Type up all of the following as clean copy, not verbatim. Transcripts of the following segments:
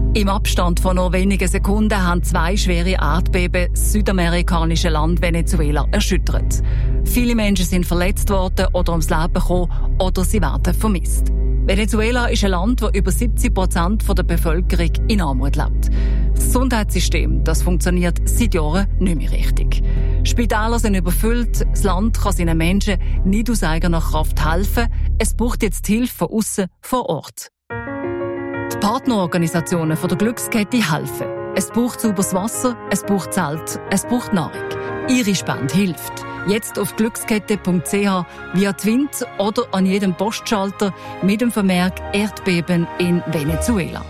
Im Abstand von nur wenigen Sekunden haben 2 schwere Erdbeben das südamerikanische Land Venezuela erschüttert. Viele Menschen sind verletzt worden oder ums Leben gekommen oder sie werden vermisst. Venezuela ist ein Land, wo über 70% der Bevölkerung in Armut lebt. Das Gesundheitssystem, das funktioniert seit Jahren nicht mehr richtig. Spitäler sind überfüllt, das Land kann seinen Menschen nicht aus eigener Kraft helfen. Es braucht jetzt Hilfe von aussen vor Ort. Die Partnerorganisationen von der Glückskette helfen. Es braucht sauberes Wasser, es braucht Zelt, es braucht Nahrung. Ihre Spende hilft. Jetzt auf glückskette.ch, via Twint oder an jedem Postschalter mit dem Vermerk Erdbeben in Venezuela.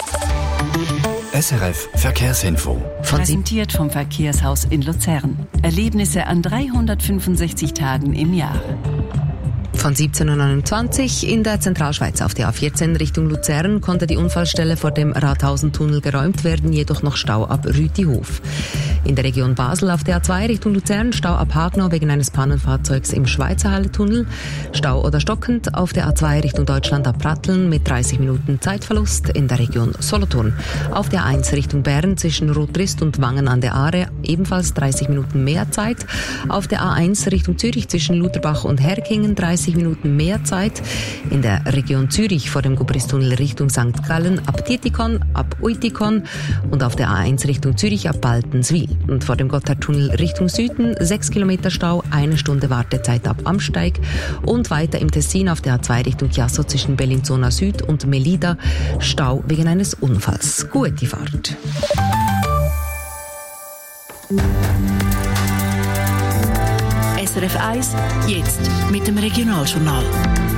SRF Verkehrsinfo. Präsentiert vom Verkehrshaus in Luzern. Erlebnisse an 365 Tagen im Jahr. Von 17.29 Uhr in der Zentralschweiz auf der A14 Richtung Luzern konnte die Unfallstelle vor dem Rathausentunnel geräumt werden, jedoch noch Stau ab Rütihof. In der Region Basel auf der A2 Richtung Luzern Stau ab Hagnau wegen eines Pannenfahrzeugs im Schweizerhalletunnel. Stau oder stockend auf der A2 Richtung Deutschland ab Pratteln mit 30 Minuten Zeitverlust in der Region Solothurn. Auf der A1 Richtung Bern zwischen Rotrist und Wangen an der Aare ebenfalls 30 Minuten mehr Zeit. Auf der A1 Richtung Zürich zwischen Lutherbach und Herkingen 30 Minuten mehr Zeit. In der Region Zürich vor dem Gubristunnel Richtung St. Gallen ab Tietikon, ab Uitikon und auf der A1 Richtung Zürich ab Baltenswil. Und vor dem Gotthardtunnel Richtung Süden 6 Kilometer Stau, 1 Stunde Wartezeit ab Amsteig und weiter im Tessin auf der A2 Richtung Chiasso zwischen Bellinzona Süd und Melida Stau wegen eines Unfalls. Gute Fahrt. SRF 1, jetzt mit dem Regionaljournal.